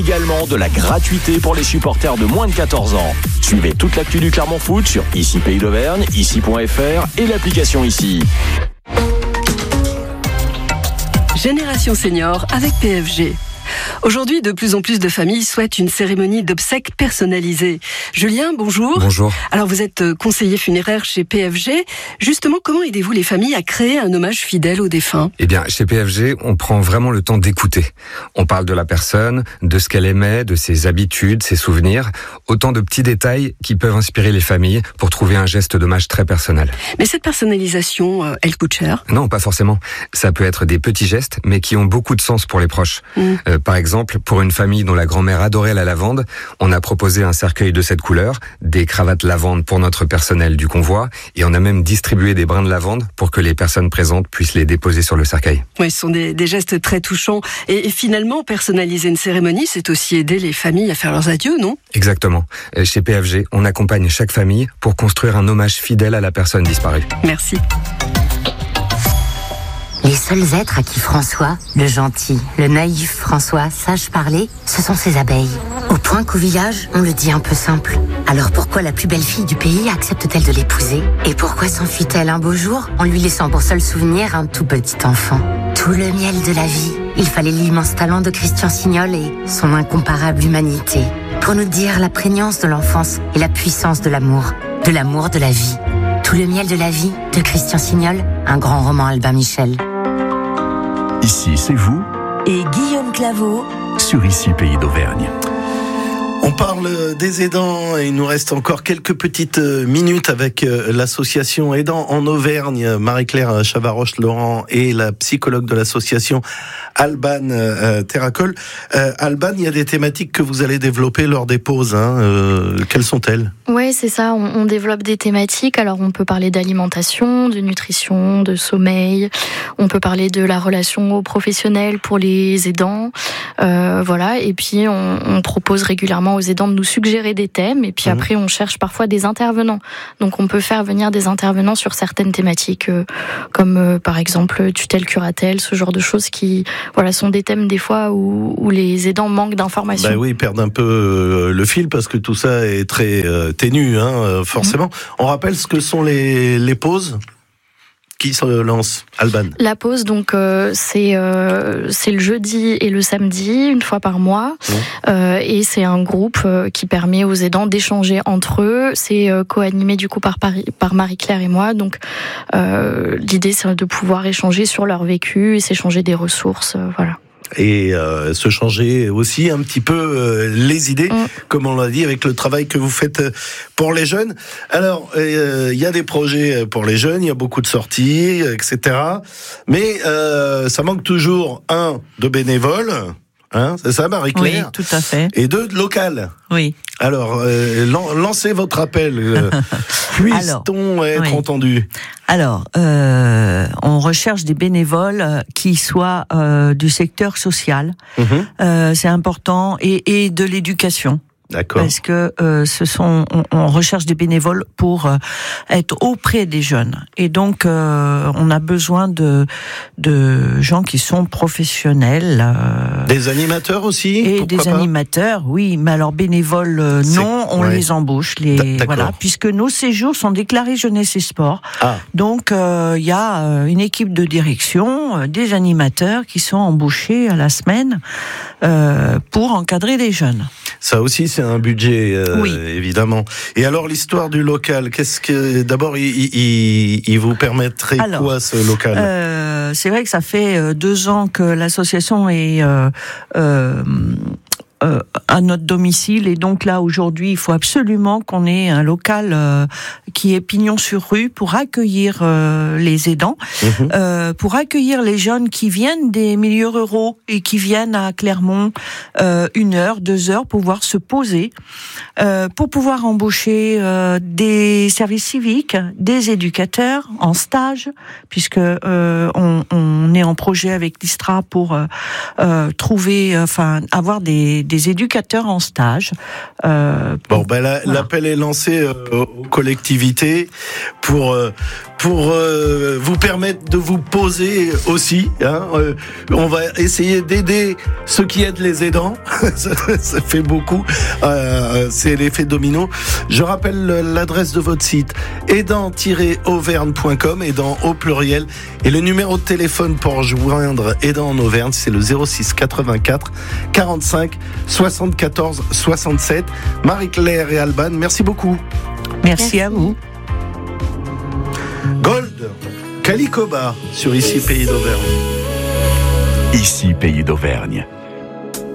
Également de la gratuité pour les supporters de moins de 14 ans. Suivez toute l'actu du Clermont Foot sur ICI Pays d'Auvergne, ICI.fr et l'application ICI. Génération Senior avec PFG. Aujourd'hui, de plus en plus de familles souhaitent une cérémonie d'obsèques personnalisée. Julien, bonjour. Bonjour. Alors, vous êtes conseiller funéraire chez PFG. Justement, comment aidez-vous les familles à créer un hommage fidèle aux défunts ? Eh bien, chez PFG, on prend vraiment le temps d'écouter. On parle de la personne, de ce qu'elle aimait, de ses habitudes, ses souvenirs. Autant de petits détails qui peuvent inspirer les familles pour trouver un geste d'hommage très personnel. Mais cette personnalisation, elle coûte cher ? Non, pas forcément. Ça peut être des petits gestes, mais qui ont beaucoup de sens pour les proches. Par exemple, pour une famille dont la grand-mère adorait la lavande, on a proposé un cercueil de cette couleur, des cravates lavande pour notre personnel du convoi, et on a même distribué des brins de lavande pour que les personnes présentes puissent les déposer sur le cercueil. Oui, ce sont des gestes très touchants. Et finalement, personnaliser une cérémonie, c'est aussi aider les familles à faire leurs adieux, non ? Exactement. Chez PFG, on accompagne chaque famille pour construire un hommage fidèle à la personne disparue. Merci. Les seuls êtres à qui François, le gentil, le naïf François, sache parler, ce sont ses abeilles. Au point qu'au village, on le dit un peu simple. Alors pourquoi la plus belle fille du pays accepte-t-elle de l'épouser ? Et pourquoi s'enfuit-elle un beau jour en lui laissant pour seul souvenir un tout petit enfant ? Tout le miel de la vie, il fallait l'immense talent de Christian Signol et son incomparable humanité pour nous dire la prégnance de l'enfance et la puissance de l'amour de la vie. Tout le miel de la vie de Christian Signol, un grand roman Albin Michel. Ici, c'est vous et Guillaume Claveau sur ICI Pays d'Auvergne. On parle des aidants et il nous reste encore quelques petites minutes avec l'association Aidants en Auvergne, Marie-Claire Chavaroche-Laurent et la psychologue de l'association Alban Terracol. Alban, il y a des thématiques que vous allez développer lors des pauses. Quelles sont-elles ? Oui, c'est ça. On développe des thématiques. Alors, on peut parler d'alimentation, de nutrition, de sommeil. On peut parler de la relation aux professionnels pour les aidants. Voilà. Et puis, on propose régulièrement aux aidants de nous suggérer des thèmes. Et puis après, on cherche parfois des intervenants. Donc, on peut faire venir des intervenants sur certaines thématiques, comme par exemple tutelle, curatelle, ce genre de choses qui, voilà, sont des thèmes des fois où les aidants manquent d'informations. Ben oui, ils perdent un peu le fil parce que tout ça est très ténu, forcément. On rappelle ce que sont les pauses qui se lancent, Alban. La pause, donc, c'est le jeudi et le samedi, une fois par mois. Et c'est un groupe qui permet aux aidants d'échanger entre eux. C'est co-animé du coup par Marie-Claire et moi. Donc, l'idée, c'est de pouvoir échanger sur leur vécu et s'échanger des ressources, voilà. Et se changer aussi un petit peu les idées, comme on l'a dit, avec le travail que vous faites pour les jeunes. Alors, il y a des projets pour les jeunes, il y a beaucoup de sorties, etc. Mais ça manque toujours, de bénévoles, c'est ça, Marie-Claire ? Oui, tout à fait. Et 2, de local. Oui. Alors, lancez votre appel. Puisse-t-on être entendu ? Alors, on recherche des bénévoles qui soient du secteur social. C'est important, et de l'éducation. D'accord. Parce que on recherche des bénévoles pour être auprès des jeunes. Et donc, on a besoin de gens qui sont professionnels. Des animateurs aussi ? Et des animateurs, oui. Mais alors, bénévoles, non, on les embauche. Voilà, puisque nos séjours sont déclarés jeunesse et sport. Donc, il y a une équipe de direction, des animateurs qui sont embauchés à la semaine pour encadrer les jeunes. Ça aussi, c'est un budget, évidemment. Et alors, l'histoire du local, d'abord, il vous permettrait quoi, ce local ? C'est vrai que ça fait 2 ans que l'association est à notre domicile, et donc là aujourd'hui il faut absolument qu'on ait un local qui est pignon sur rue pour accueillir les aidants, pour accueillir les jeunes qui viennent des milieux ruraux et qui viennent à Clermont 1 heure, 2 heures pour pouvoir se poser, pour pouvoir embaucher des services civiques, des éducateurs en stage, puisque on est en projet avec l'ISTRA pour avoir des éducateurs en stage. L'appel est lancé aux collectivités pour pour vous permettre de vous poser aussi. On va essayer d'aider ceux qui aident les aidants. Ça fait beaucoup. C'est l'effet domino. Je rappelle l'adresse de votre site, aidant-auvergne.com, aidant au pluriel. Et le numéro de téléphone pour joindre Aidant en Auvergne, c'est le 06 84 45 74 67. Marie-Claire et Alban, merci beaucoup. Merci à vous. Gold, Calicoba sur Ici Pays d'Auvergne. Ici Pays d'Auvergne.